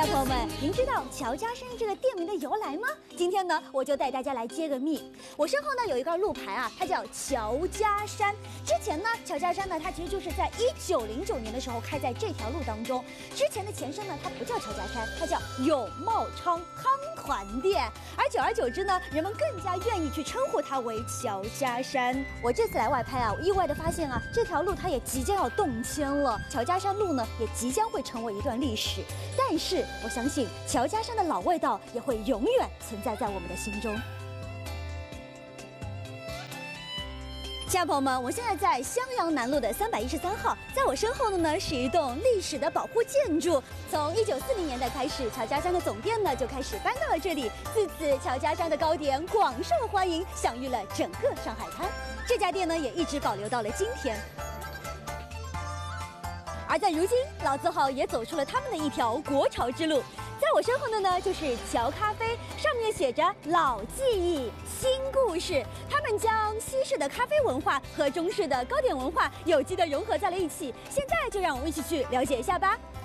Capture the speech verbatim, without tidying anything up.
朋友们，您知道乔家山这个店名的由来吗？今天呢，我就带大家来揭个秘。我身后呢有一个路牌啊，它叫乔家山。之前呢，乔家山呢，它其实就是在一九零九年的时候开在这条路当中。之前的前身呢，它不叫乔家山，它叫永茂昌康团店。而久而久之呢，人们更加愿意去称呼它为乔家山。我这次来外拍啊，我意外的发现啊，这条路它也即将要动迁了。乔家山路呢，也即将会成为一段历史。但是我相信乔家山的老味道也会永远存在在我们的心中。亲爱的朋友们，我现在在襄阳南路的三百一十三号，在我身后的呢是一栋历史的保护建筑。从一九四零年代开始，乔家山的总店呢就开始搬到了这里。自此，乔家山的糕点广受欢迎，享誉了整个上海滩。这家店呢也一直保留到了今天。而在如今，老字号也走出了他们的一条国潮之路。在我身后的呢，就是乔咖啡，上面写着“老记忆，新故事”。他们将西式的咖啡文化和中式的糕点文化有机的融合在了一起。现在就让我们一起去了解一下吧。